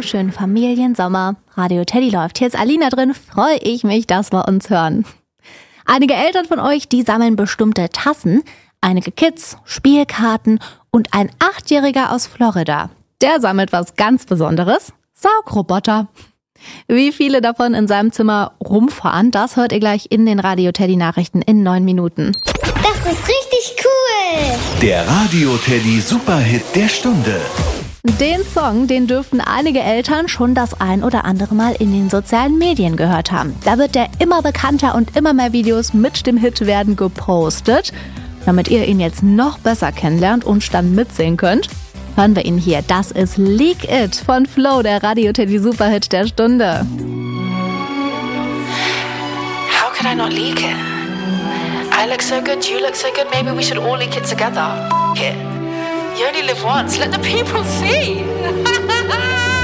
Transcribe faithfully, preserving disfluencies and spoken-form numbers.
schönen Familiensommer. Radio Teddy läuft. Hier ist Alina drin. Freue ich mich, dass wir uns hören. Einige Eltern von euch, die sammeln bestimmte Tassen. Einige Kids, Spielkarten und ein Achtjähriger aus Florida. Der sammelt was ganz Besonderes. Saugroboter. Wie viele davon in seinem Zimmer rumfahren, das hört ihr gleich in den Radio Teddy Nachrichten in neun Minuten. Das ist richtig cool! Der Radio Teddy Superhit der Stunde. Den Song, den dürften einige Eltern schon das ein oder andere Mal in den sozialen Medien gehört haben. Da wird der immer bekannter und immer mehr Videos mit dem Hit werden gepostet. Damit ihr ihn jetzt noch besser kennenlernt und dann mitsingen könnt, hören wir ihn hier. Das ist Leak It von Flo, der Radio Teddy Superhit der Stunde. How could I not leak it? I look so good, you look so good, maybe we should all leak it together. F*** it. You only live once, let the people see.